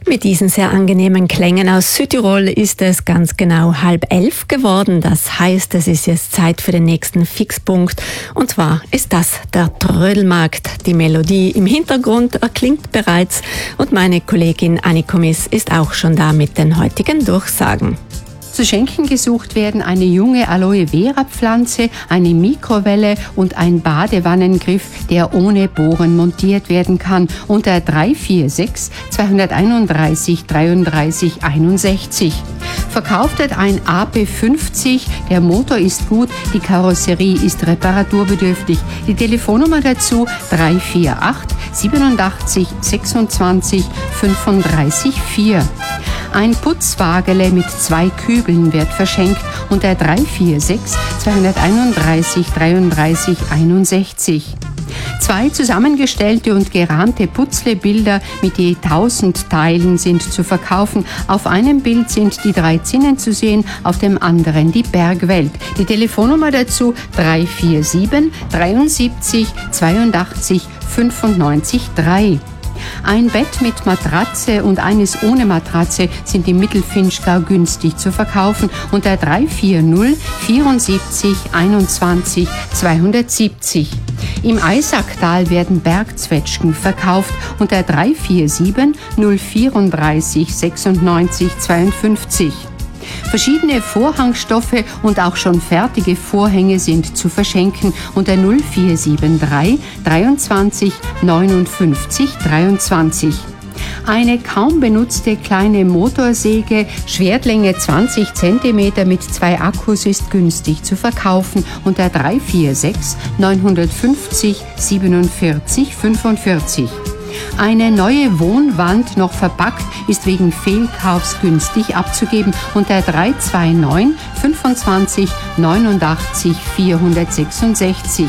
Mit diesen sehr angenehmen Klängen aus Südtirol ist es ganz genau 10:30 geworden. Das heißt, es ist jetzt Zeit für den nächsten Fixpunkt. Und zwar ist das der Trödelmarkt. Die Melodie im Hintergrund erklingt bereits und meine Kollegin Anniko Miss ist auch schon da mit den heutigen Durchsagen. Zu schenken gesucht werden eine junge Aloe-Vera-Pflanze, eine Mikrowelle und ein Badewannengriff, der ohne Bohren montiert werden kann, unter 346 231 33 61. Verkauft wird ein AP50, der Motor ist gut, die Karosserie ist reparaturbedürftig. Die Telefonnummer dazu 348 87 26 35 4. Ein Putzwagele mit 2 Kübeln wird verschenkt unter 346 231 33 61. 2 zusammengestellte und gerahmte Putzlebilder mit je 1000 Teilen sind zu verkaufen. Auf einem Bild sind die 3 Zinnen zu sehen, auf dem anderen die Bergwelt. Die Telefonnummer dazu 347 73 82 95 3. Ein Bett mit Matratze und eines ohne Matratze sind im Mittelfinchgau günstig zu verkaufen unter 340 74 21 270. Im Eisacktal werden Bergzwetschgen verkauft unter 347 034 96 52. Verschiedene Vorhangstoffe und auch schon fertige Vorhänge sind zu verschenken unter 0473 23 59 23. Eine kaum benutzte kleine Motorsäge, Schwertlänge 20 cm mit 2 Akkus ist günstig zu verkaufen unter 346 950 47 45. Eine neue Wohnwand, noch verpackt, ist wegen Fehlkaufs günstig abzugeben unter 329 25 89 466.